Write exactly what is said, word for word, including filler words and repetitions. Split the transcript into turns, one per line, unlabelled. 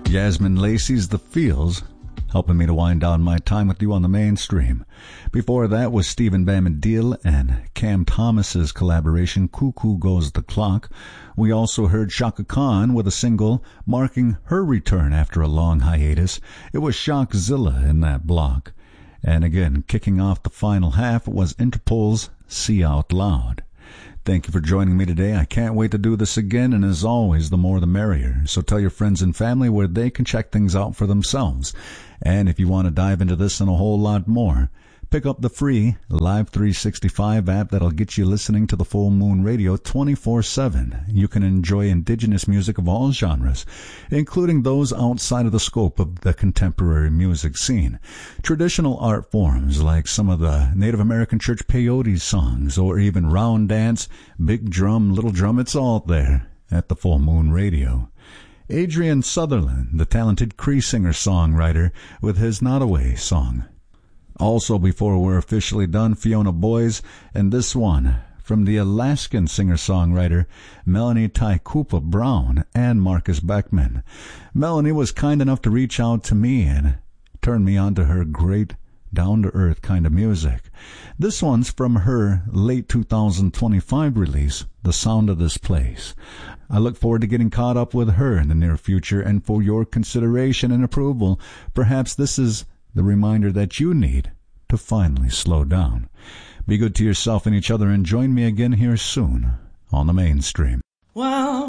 Yasmin Lacey's The Feels, helping me to wind down my time with you on the mainstream. Before that was Stephen Bombadil and Cam Thomas's collaboration, Cuckoo Goes the Clock. We also heard Chaka Khan with a single marking her return after a long hiatus. It was Shockzilla in that block. And again, kicking off the final half was Interpol's See Out Loud. Thank you for joining me today. I can't wait to do this again, and as always, the more the merrier. So tell your friends and family where they can check things out for themselves. And if you want to dive into this and a whole lot more, pick up the free Live three sixty-five app that'll get you listening to the Full Moon Radio twenty-four seven. You can enjoy indigenous music of all genres, including those outside of the scope of the contemporary music scene. Traditional art forms like some of the Native American church peyote songs, or even round dance, big drum, little drum, it's all there at the Full Moon Radio. Adrian Sutherland, the talented Cree singer-songwriter, with his Nottoway song. Also, before we're officially done, Fiona Boyes, and this one from the Alaskan singer-songwriter Melanie Taikupa Brown and Marcus Beckman. Melanie was kind enough to reach out to me and turn me on to her great down-to-earth kind of music. This one's from her late two thousand twenty-five release, The Sound of This Place. I look forward to getting caught up with her in the near future, and for your consideration and approval, perhaps this is the reminder that you need to finally slow down. Be good to yourself and each other, and join me again here soon on the mainstream.
Well,